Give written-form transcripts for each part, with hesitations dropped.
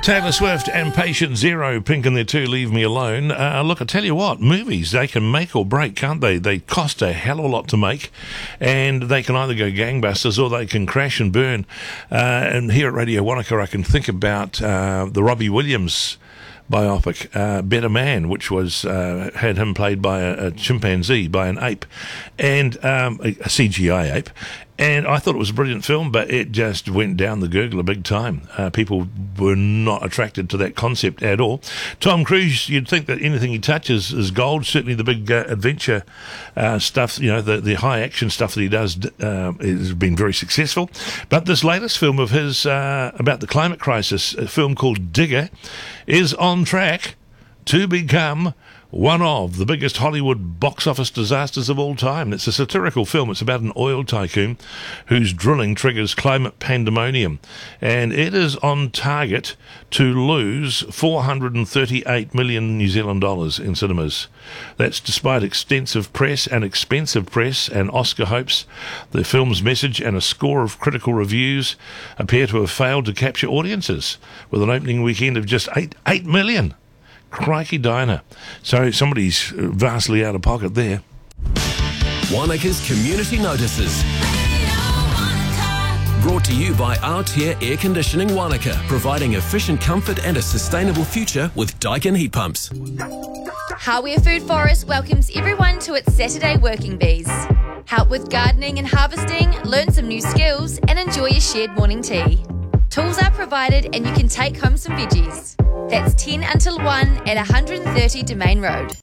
Taylor Swift and Patient Zero, Pink and their two, Leave Me Alone. Look, I tell you what, movies, they can make or break, can't they? They cost a hell of a lot to make, and they can either go gangbusters or they can crash and burn. And here at Radio Wanaka, I can think about the Robbie Williams biopic, Better Man, which was had him played by a chimpanzee, by an ape, and a CGI ape. And I thought it was a brilliant film, but it just went down the gurgler big time. People were not attracted to that concept at all. Tom Cruise, you'd think that anything he touches is gold. Certainly the big adventure stuff, you know, the high action stuff that he does has been very successful. But this latest film of his about the climate crisis, a film called Digger, is on track to become one of the biggest Hollywood box office disasters of all time. It's a satirical film. It's about an oil tycoon whose drilling triggers climate pandemonium. And it is on target to lose 438 million New Zealand dollars in cinemas. That's despite extensive press and expensive press and Oscar hopes. The film's message and a score of critical reviews appear to have failed to capture audiences, with an opening weekend of just 8 million. Crikey diner. So somebody's vastly out of pocket there. Wanaka's Community Notices. Brought to you by Altair Air Conditioning Wanaka, providing efficient comfort and a sustainable future with Daikin heat pumps. Hawea Food Forest welcomes everyone to its Saturday Working Bees. Help with gardening and harvesting, learn some new skills, and enjoy a shared morning tea. Tools are provided and you can take home some veggies. That's 10 until 1 at 130 Domain Road.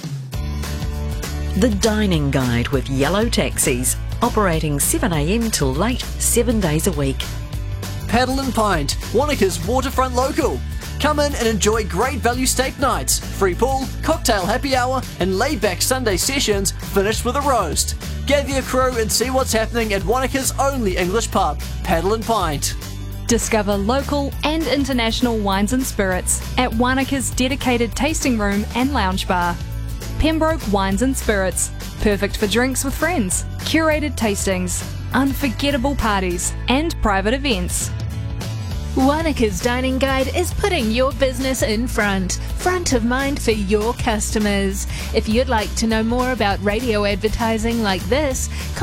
The Dining Guide with Yellow Taxis, operating 7 a.m. till late, 7 days a week. Paddle and Pint, Wanaka's waterfront local. Come in and enjoy great value steak nights, free pool, cocktail happy hour, and laid-back Sunday sessions finished with a roast. Gather your crew and see what's happening at Wanaka's only English pub, Paddle and Pint. Discover local and international wines and spirits at Wanaka's dedicated tasting room and lounge bar. Pembroke Wines and Spirits, perfect for drinks with friends, curated tastings, unforgettable parties and private events. Wanaka's Dining Guide is putting your business in front of mind for your customers. If you'd like to know more about radio advertising like this,